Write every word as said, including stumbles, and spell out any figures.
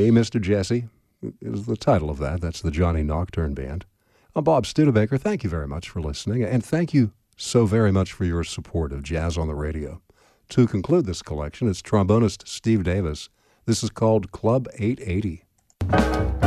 Hey, Mister Jesse is the title of that. That's the Johnny Nocturne Band. I'm Bob Studebaker. Thank you very much for listening, and thank you so very much for your support of Jazz on the Radio. To conclude this collection, it's trombonist Steve Davis. This is called Club eight eighty.